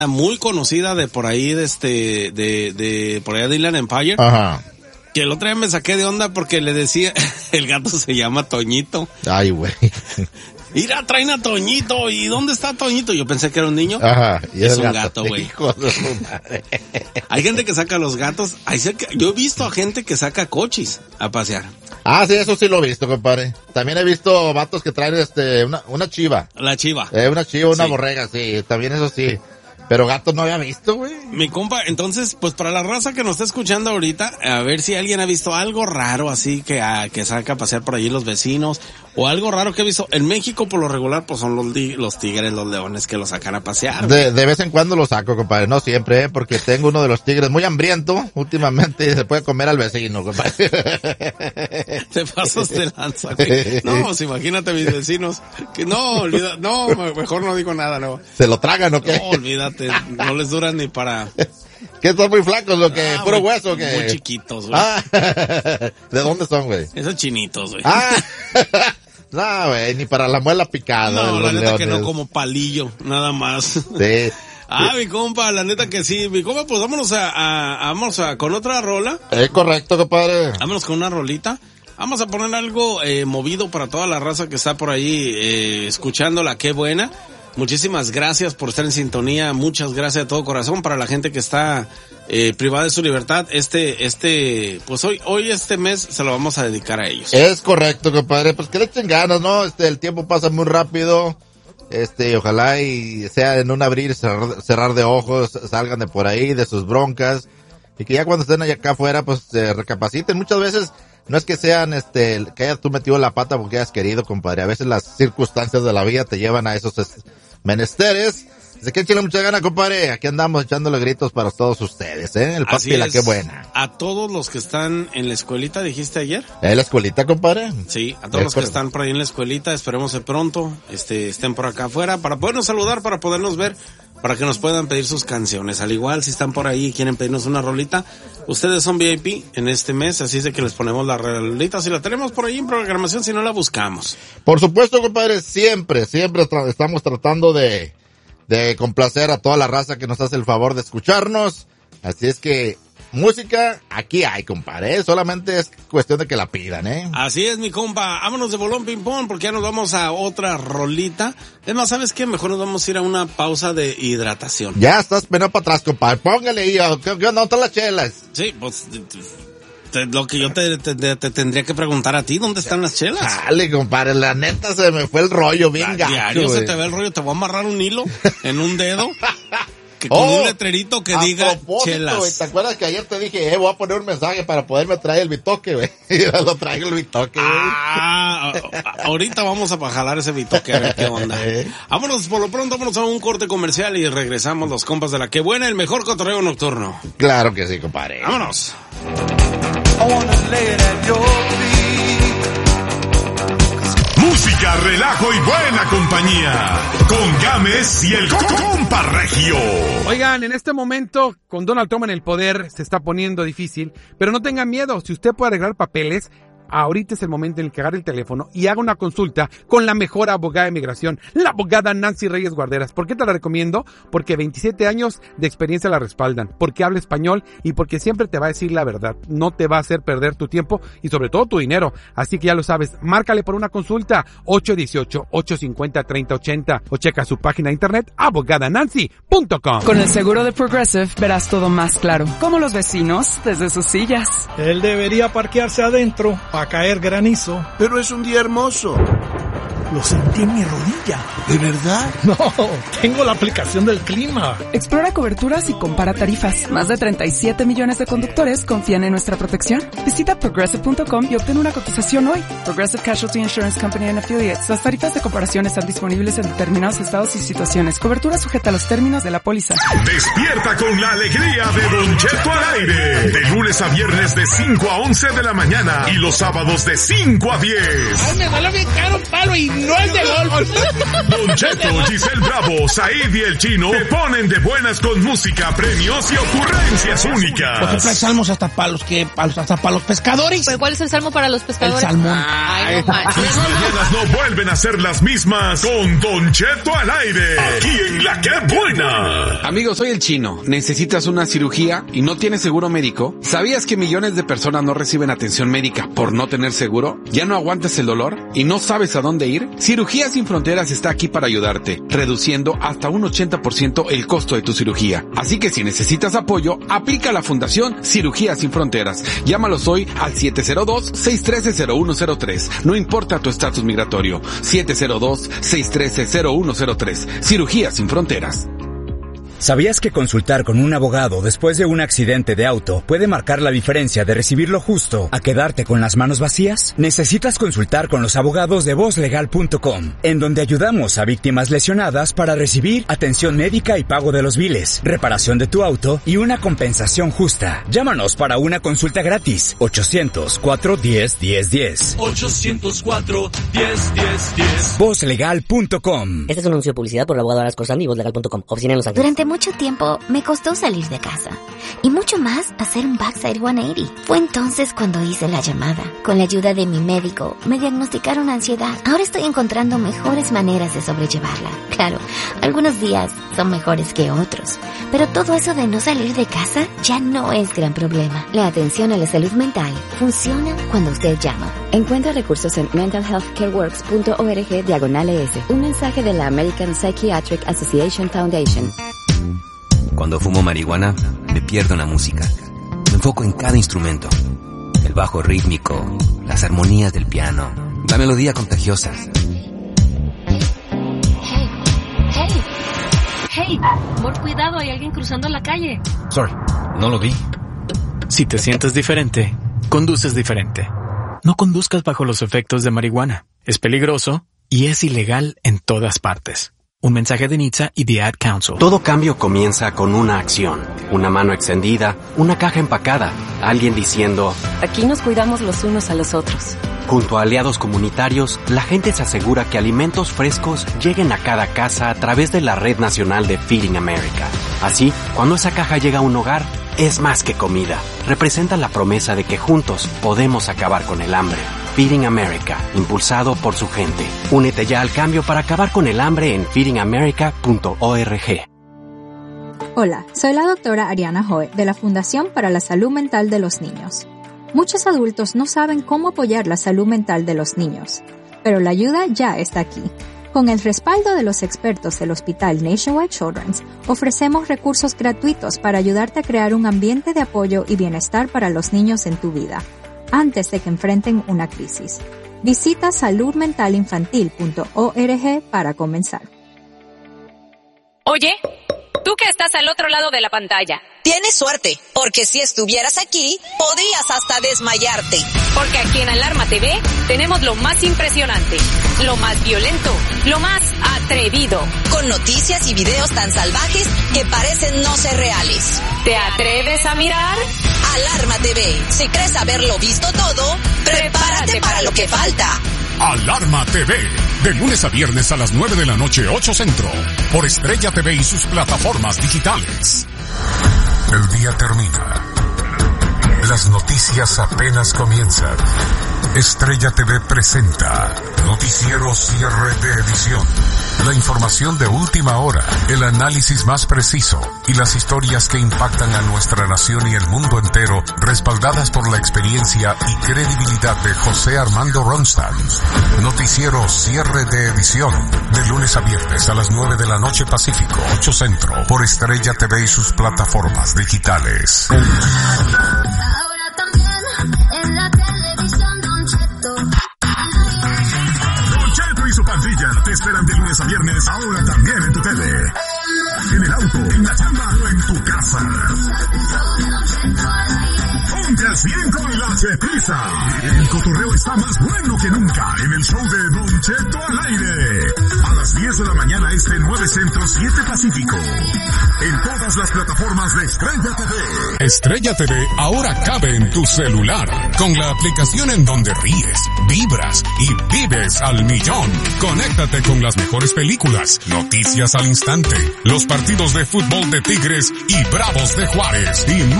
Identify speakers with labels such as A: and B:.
A: muy conocida de por ahí, de por allá de Inland Empire.
B: Ajá.
A: Que el otro día me saqué de onda porque le decía, el gato se llama Toñito.
B: Ay, güey.
A: Mira, traen a Toñito. ¿Y dónde está Toñito? Yo pensé que era un niño.
B: Ajá.
A: Y es un gato, güey. Hay gente que saca los gatos. Yo he visto a gente que saca cochis a pasear.
B: Ah, sí, eso sí lo he visto, compadre. También he visto vatos que traen una chiva.
A: La chiva.
B: Una chiva, una borrega, sí. También eso sí. Pero gatos no había visto, güey.
A: Mi compa, entonces, pues para la raza que nos está escuchando ahorita, a ver si alguien ha visto algo raro así que saca a pasear por allí los vecinos, o algo raro que he visto. En México, por lo regular, pues son los tigres, los leones que los sacan a pasear.
B: De vez en cuando lo saco, compadre. No siempre, porque tengo uno de los tigres muy hambriento últimamente y se puede comer al vecino, compadre.
A: Te pasas de lanza, güey. No, pues imagínate mis vecinos. Que no, mejor no digo nada, no.
B: ¿Se lo tragan o qué?
A: No, olvídate. No les duran ni para...
B: ¿Qué son muy flacos lo que? ¿Puro hueso o qué?
A: Muy chiquitos, güey.
B: ¿De dónde son, güey?
A: Esos chinitos, güey.
B: No, güey, ni para la muela picada.
A: No, la neta que no, como palillo, nada más.
B: Sí.
A: Mi compa, la neta que sí. Mi compa, pues vámonos con otra rola.
B: Correcto, compadre.
A: Vámonos con una rolita. Vamos a poner algo movido para toda la raza que está por ahí escuchándola. Qué buena. Muchísimas gracias por estar en sintonía. Muchas gracias de todo corazón para la gente que está privada de su libertad. Pues hoy este mes se lo vamos a dedicar a ellos.
B: Es correcto, compadre. Pues que le echen ganas, ¿no? El tiempo pasa muy rápido. Ojalá y sea en un abrir y cerrar de ojos, salgan de por ahí, de sus broncas. Y que ya cuando estén allá acá afuera, pues recapaciten. Muchas veces no es que sean, que hayas tú metido la pata porque hayas querido, compadre. A veces las circunstancias de la vida te llevan a esos menesteres. Desde que échale mucha gana, compadre. Aquí andamos echándole gritos para todos ustedes, El papi y la que buena.
A: A todos los que están en la escuelita, dijiste ayer.
B: ¿En la escuelita, compadre?
A: Sí, a todos los que están por ahí en la escuelita, esperemos que pronto estén por acá afuera para podernos saludar, para podernos ver, para que nos puedan pedir sus canciones. Al igual, si están por ahí y quieren pedirnos una rolita, ustedes son VIP en este mes, así es de que les ponemos la rolita. Si la tenemos por ahí en programación, si no la buscamos.
B: Por supuesto, compadre, siempre estamos tratando de complacer a toda la raza que nos hace el favor de escucharnos. Así es que música aquí hay, compadre. Solamente es cuestión de que la pidan,
A: Así es, mi compa. Vámonos de bolón ping pong porque ya nos vamos a otra rolita. Es más, ¿sabes qué? Mejor nos vamos a ir a una pausa de hidratación.
B: Ya estás penado para atrás, compadre. Póngale ahí. ¿Qué onda? ¿Dónde están las chelas?
A: Sí, pues lo que yo te tendría que preguntar a ti, ¿dónde están las chelas?
B: Dale, compadre, la neta se me fue el rollo bien gacho.
A: Diario se te ve el rollo, te voy a amarrar un hilo en un dedo que con un letrerito que diga chelas.
B: Wey, ¿te acuerdas que ayer te dije, voy a poner un mensaje para poderme traer el bitoque, güey? Y lo traigo el bitoque, güey.
A: Ahorita vamos a jalar ese bitoque a ver qué onda. Vámonos, por lo pronto, vámonos a un corte comercial y regresamos los compas de la que buena, el mejor cotorreo nocturno.
B: Claro que sí, compadre.
A: Vámonos.
C: Música, relajo y buena compañía. Con Gámez y el compa Regio.
D: Oigan, en este momento, con Donald Trump en el poder, se está poniendo difícil. Pero no tengan miedo, si usted puede arreglar papeles, ahorita es el momento en el que agarre el teléfono y haga una consulta con la mejor abogada de migración, la abogada Nancy Reyes Guarderas. ¿Por qué te la recomiendo? Porque 27 años de experiencia la respaldan, porque habla español y porque siempre te va a decir la verdad. No te va a hacer perder tu tiempo y sobre todo tu dinero. Así que ya lo sabes, márcale por una consulta 818-850-3080 o checa su página de internet abogadanancy.com.
E: Con el seguro de Progressive verás todo más claro, como los vecinos desde sus sillas.
F: Él debería parquearse adentro a caer granizo.
G: Pero es un día hermoso.
F: Lo sentí en mi rodilla.
G: ¿De verdad?
F: No, tengo la aplicación del clima.
E: Explora coberturas y compara tarifas. Más de 37 millones de conductores confían en nuestra protección. Visita Progressive.com y obtén una cotización hoy. Progressive Casualty Insurance Company and Affiliates. Las tarifas de comparación están disponibles en determinados estados y situaciones. Cobertura sujeta a los términos de la póliza.
C: Despierta con la alegría de Don Cheto al aire. De lunes a viernes de 5 a 11 de la mañana y los sábados de 5 a 10.
H: Ay, me duele bien caro un palo y
D: no es de golf.
C: Don Cheto, Giselle Bravo, Said y el Chino te ponen de buenas con música, premios y ocurrencias únicas.
G: Por ejemplo, hay salmos hasta para los pescadores.
H: ¿Pero cuál es el salmo para los pescadores?
G: El salmón.
H: Ay, no manches.
C: Tus mañanas no vuelven a ser las mismas con Don Cheto al aire. Aquí en La Que Buena.
D: Amigo, soy el Chino. ¿Necesitas una cirugía y no tienes seguro médico? ¿Sabías que millones de personas no reciben atención médica por no tener seguro? ¿Ya no aguantas el dolor y no sabes a dónde ir? Cirugías Sin Fronteras está aquí para ayudarte, reduciendo hasta un 80% el costo de tu cirugía. Así que si necesitas apoyo, aplica a la Fundación Cirugías Sin Fronteras. Llámalos hoy al 702-613-0103. No importa tu estatus migratorio. 702-613-0103. Cirugías Sin Fronteras.
I: ¿Sabías que consultar con un abogado después de un accidente de auto puede marcar la diferencia de recibir lo justo a quedarte con las manos vacías? Necesitas consultar con los abogados de VozLegal.com, en donde ayudamos a víctimas lesionadas para recibir atención médica y pago de los biles, reparación de tu auto y una compensación justa. Llámanos para una consulta gratis. 800-410-1010.
J: 800-410-1010.
I: VozLegal.com.
K: Este es un anuncio de publicidad por el abogado Aras Corsandi y VozLegal.com. Oficina en Los Ángeles.
L: Durante mucho tiempo me costó salir de casa y mucho más hacer un backside 180. Fue entonces cuando hice la llamada. Con la ayuda de mi médico me diagnosticaron ansiedad. Ahora estoy encontrando mejores maneras de sobrellevarla. Claro, algunos días son mejores que otros, pero todo eso de no salir de casa ya no es gran problema. La atención a la salud mental funciona cuando usted llama. Encuentra recursos en mentalhealthcareworks.org/ES. Un mensaje de la American Psychiatric Association Foundation.
M: Cuando fumo marihuana, me pierdo en la música. Me enfoco en cada instrumento. El bajo rítmico, las armonías del piano, la melodía contagiosa.
H: Hey, por cuidado, hay alguien cruzando la calle.
M: Sorry, no lo vi.
N: Si te sientes diferente, conduces diferente. No conduzcas bajo los efectos de marihuana. Es peligroso y es ilegal en todas partes. Un mensaje de NHTSA y The Ad Council.
O: Todo cambio comienza con una acción. Una mano extendida, una caja empacada, alguien diciendo:
E: aquí nos cuidamos los unos a los otros.
O: Junto a aliados comunitarios, la gente se asegura que alimentos frescos lleguen a cada casa a través de la Red Nacional de Feeding America. Así, cuando esa caja llega a un hogar, es más que comida. Representa la promesa de que juntos podemos acabar con el hambre. Feeding America, impulsado por su gente. Únete ya al cambio para acabar con el hambre en feedingamerica.org.
P: Hola, soy la doctora Ariana Hoy de la Fundación para la Salud Mental de los Niños. Muchos adultos no saben cómo apoyar la salud mental de los niños, pero la ayuda ya está aquí. Con el respaldo de los expertos del Hospital Nationwide Children's, ofrecemos recursos gratuitos para ayudarte a crear un ambiente de apoyo y bienestar para los niños en tu vida, antes de que enfrenten una crisis. Visita saludmentalinfantil.org para comenzar.
Q: Oye, tú que estás al otro lado de la pantalla.
R: Tienes suerte, porque si estuvieras aquí, podrías hasta desmayarte.
Q: Porque aquí en Alarma TV tenemos lo más impresionante, lo más violento, lo más atrevido.
R: Con noticias y videos tan salvajes que parecen no ser reales.
Q: ¿Te atreves a mirar?
R: Alarma TV. Si crees haberlo visto todo, prepárate para lo que falta.
C: Alarma TV, de lunes a viernes a las 9 de la noche, 8 Centro, por Estrella TV y sus plataformas digitales. El día termina. Las noticias apenas comienzan. Estrella TV presenta Noticiero Cierre de Edición. La información de última hora, el análisis más preciso y las historias que impactan a nuestra nación y el mundo entero, respaldadas por la experiencia y credibilidad de José Armando Ronstadt. Noticiero Cierre de Edición, de lunes a viernes a las 9 de la noche Pacífico, 8 Centro, por Estrella TV y sus plataformas digitales.
J: En la televisión, Don Cheto.
C: Don Cheto y su pandilla te esperan de lunes a viernes, ahora también en tu tele. En el auto, en la chamba o en tu casa. Ponte al 100 con la Chetiza. El cotorreo está más bueno que nunca en el show de Don Cheto al aire. A las 10 de la mañana este, 9 Centro, 7 Pacífico. En todas las plataformas de Estrella TV. Estrella TV ahora cabe en tu celular. Con la aplicación en donde ríes, vibras y vives al millón. Conéctate con las mejores películas, noticias al instante, los partidos de fútbol de Tigres y Bravos de Juárez y